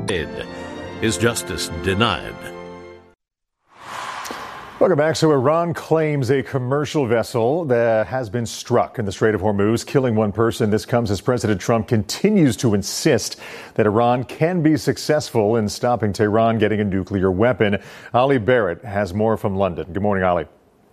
dead. His justice denied. Welcome back. So Iran claims a commercial vessel that has been struck in the Strait of Hormuz, killing one person. This comes as President Trump continues to insist that Iran can be successful in stopping Tehran getting a nuclear weapon. Ali Barrett has more from London. Good morning, Ali.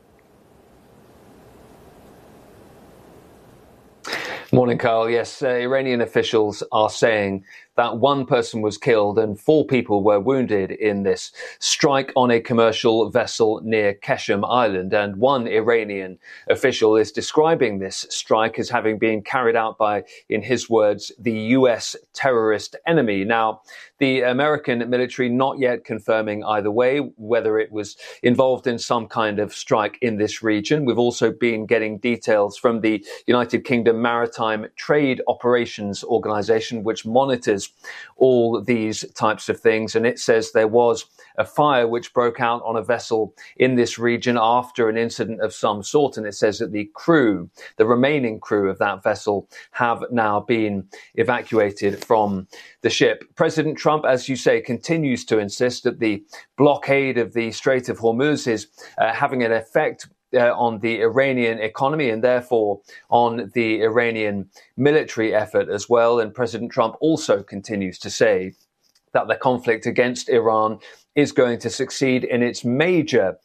Morning, Carl. Yes, Iranian officials are saying that one person was killed and 4 people were wounded in this strike on a commercial vessel near Keshem Island. And one Iranian official is describing this strike as having been carried out by, in his words, the U.S. terrorist enemy. Now, the American military not yet confirming either way whether it was involved in some kind of strike in this region. We've also been getting details from the United Kingdom Maritime Trade Operations Organization, which monitors all these types of things. And it says there was a fire which broke out on a vessel in this region after an incident of some sort. And it says that the remaining crew of that vessel have now been evacuated from the ship. President Trump, as you say, continues to insist that the blockade of the Strait of Hormuz is having an effect on the Iranian economy and therefore on the Iranian military effort as well. And President Trump also continues to say that the conflict against Iran is going to succeed in its major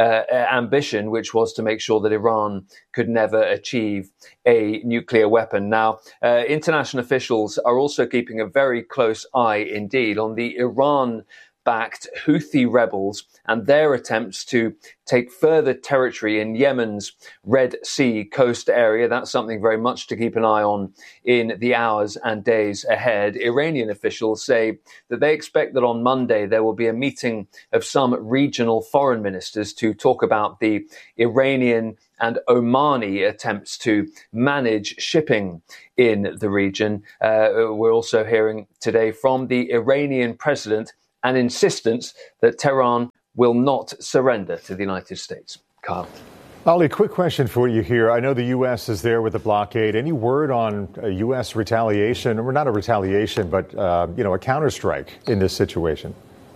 ambition, which was to make sure that Iran could never achieve a nuclear weapon. Now, international officials are also keeping a very close eye indeed on the Iran-backed Houthi rebels and their attempts to take further territory in Yemen's Red Sea coast area. That's something very much to keep an eye on in the hours and days ahead. Iranian officials say that they expect that on Monday there will be a meeting of some regional foreign ministers to talk about the Iranian and Omani attempts to manage shipping in the region. We're also hearing today from the Iranian president an insistence that Tehran will not surrender to the United States. Carl. Ali, quick question for you here. I know the U.S. is there with the blockade. Any word on a U.S. retaliation, or not a retaliation, but, a counterstrike in this situation?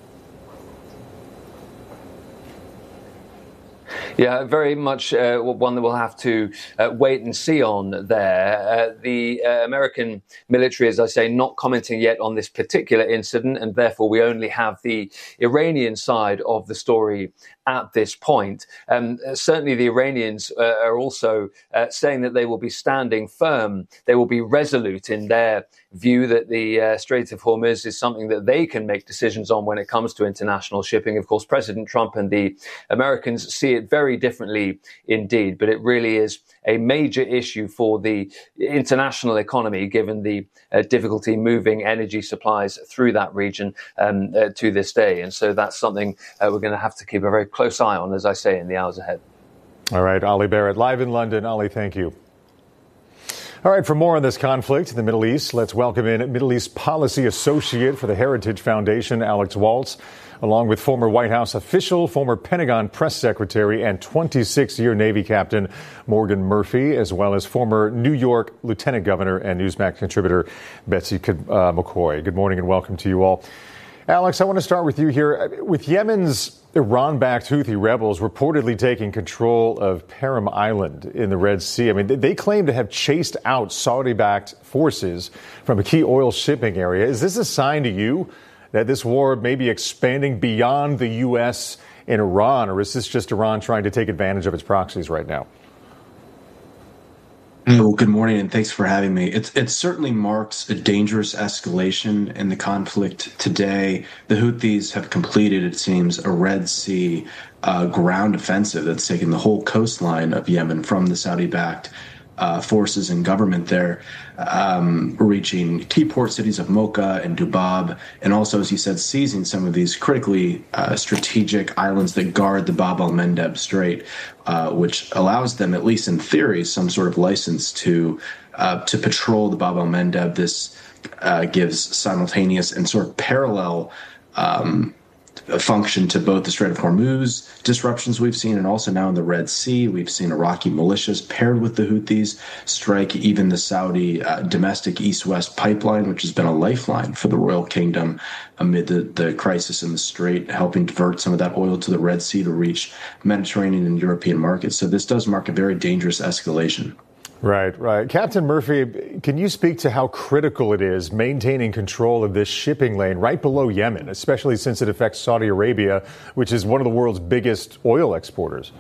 Yeah, very much one that we'll have to wait and see on there. The American military, as I say, not commenting yet on this particular incident, and therefore we only have the Iranian side of the story at this point. Certainly the Iranians are also saying that they will be standing firm. They will be resolute in their view that the Strait of Hormuz is something that they can make decisions on when it comes to international shipping. Of course, President Trump and the Americans see it very differently indeed, but it really is a major issue for the international economy, given the difficulty moving energy supplies through that region to this day. And so that's something we're going to have to keep a very close eye on, as I say, in the hours ahead. All right, Ali Barrett, live in London. Ali, thank you. All right, for more on this conflict in the Middle East, let's welcome in Middle East Policy Associate for the Heritage Foundation, Alex Waltz, along with former White House official, former Pentagon press secretary, and 26-year Navy captain Morgan Murphy, as well as former New York Lieutenant Governor and Newsmax contributor Betsy McCoy. Good morning and welcome to you all. Alex, I want to start with you here. With Yemen's Iran-backed Houthi rebels reportedly taking control of Perim Island in the Red Sea. I mean, they claim to have chased out Saudi-backed forces from a key oil shipping area. Is this a sign to you that this war may be expanding beyond the U.S. and Iran, or is this just Iran trying to take advantage of its proxies right now? Well, good morning, and thanks for having me. It certainly marks a dangerous escalation in the conflict today. The Houthis have completed, it seems, a Red Sea ground offensive that's taken the whole coastline of Yemen from the Saudi-backed forces and government there, reaching key port cities of Mocha and Dubab, and also, as you said, seizing some of these critically strategic islands that guard the Bab el-Mandeb Strait, which allows them, at least in theory, some sort of license to patrol the Bab el-Mandeb. This gives simultaneous and sort of parallel function to both the Strait of Hormuz disruptions we've seen, and also now in the Red Sea. We've seen Iraqi militias paired with the Houthis strike even the Saudi domestic east-west pipeline, which has been a lifeline for the Royal Kingdom amid the crisis in the Strait, helping divert some of that oil to the Red Sea to reach Mediterranean and European markets. So this does mark a very dangerous escalation. Right. Captain Murphy, can you speak to how critical it is maintaining control of this shipping lane right below Yemen, especially since it affects Saudi Arabia, which is one of the world's biggest oil exporters?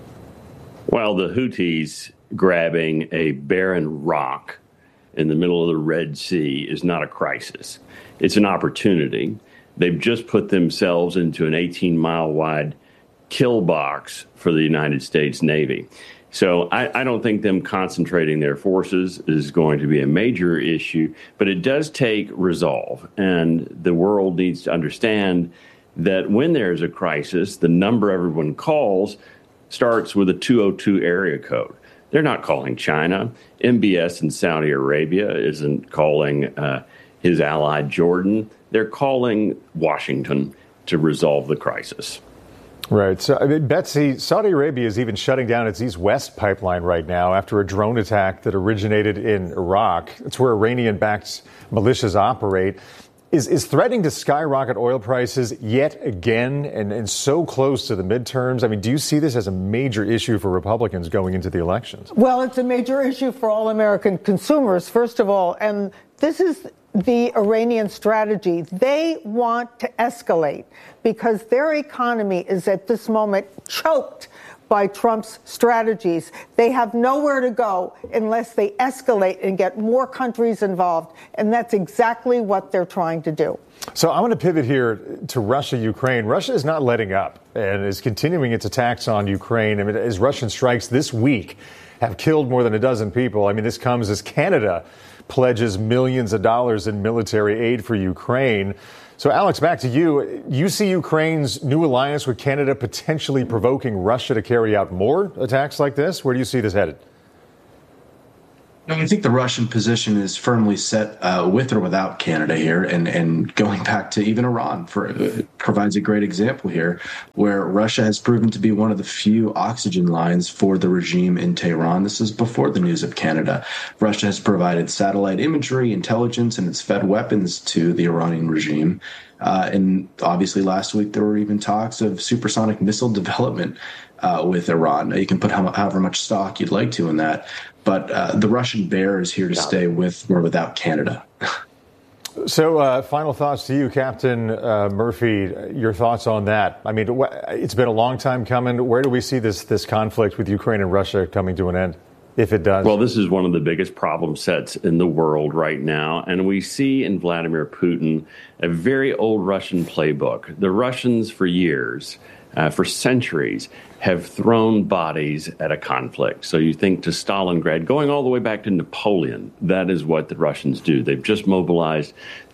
Well, the Houthis grabbing a barren rock in the middle of the Red Sea is not a crisis. It's an opportunity. They've just put themselves into an 18-mile wide kill box for the United States Navy. So I don't think them concentrating their forces is going to be a major issue, but it does take resolve. And the world needs to understand that when there's a crisis, the number everyone calls starts with a 202 area code. They're not calling China. MBS in Saudi Arabia isn't calling his ally Jordan. They're calling Washington to resolve the crisis. Right. So, Betsy, Saudi Arabia is even shutting down its east-west pipeline right now after a drone attack that originated in Iraq. It's where Iranian-backed militias operate. Is threatening to skyrocket oil prices yet again and so close to the midterms? I mean, do you see this as a major issue for Republicans going into the elections? Well, it's a major issue for all American consumers, first of all. And this is the Iranian strategy. They want to escalate because their economy is at this moment choked by Trump's strategies. They have nowhere to go unless they escalate and get more countries involved. And that's exactly what they're trying to do. So I want to pivot here to Russia, Ukraine. Russia is not letting up and is continuing its attacks on Ukraine. I mean, as Russian strikes this week have killed more than a dozen people. I mean, this comes as Canada pledges millions of dollars in military aid for Ukraine. So, Alex, back to you. You see Ukraine's new alliance with Canada potentially provoking Russia to carry out more attacks like this? Where do you see this headed? I think the Russian position is firmly set with or without Canada here, and going back to even Iran provides a great example here, where Russia has proven to be one of the few oxygen lines for the regime in Tehran. This is before the news of Canada. Russia has provided satellite imagery, intelligence, and it's fed weapons to the Iranian regime. And obviously last week there were even talks of supersonic missile development with Iran. You can put however much stock you'd like to in that. But the Russian bear is here to stay with or without Canada. So final thoughts to you, Captain Murphy. Your thoughts on that? I mean, it's been a long time coming. Where do we see this conflict with Ukraine and Russia coming to an end, if it does? Well, this is one of the biggest problem sets in the world right now. And we see in Vladimir Putin a very old Russian playbook. The Russians for years, for centuries, have thrown bodies at a conflict. So you think to Stalingrad, going all the way back to Napoleon, that is what the Russians do. They've just mobilized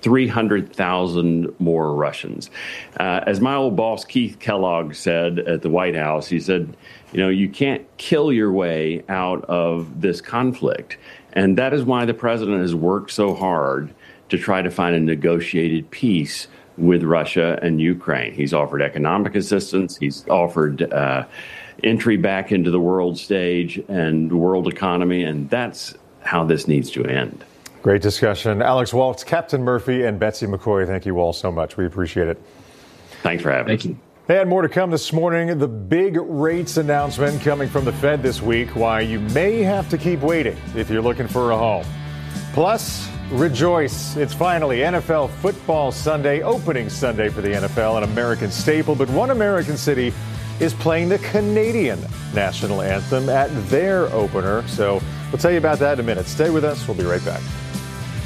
300,000 more Russians. As my old boss, Keith Kellogg, said at the White House, he said, you can't kill your way out of this conflict. And that is why the president has worked so hard to try to find a negotiated peace with Russia and Ukraine. He's offered economic assistance. He's offered entry back into the world stage and the world economy. And that's how this needs to end. Great discussion. Alex Waltz, Captain Murphy, and Betsy McCoy, thank you all so much. We appreciate it. Thanks for having me. Thank you. And more to come this morning. The big rates announcement coming from the Fed this week. Why you may have to keep waiting if you're looking for a home. Plus, rejoice. It's finally NFL Football Sunday, opening Sunday for the NFL, an American staple. But one American city is playing the Canadian national anthem at their opener. So we'll tell you about that in a minute. Stay with us. We'll be right back.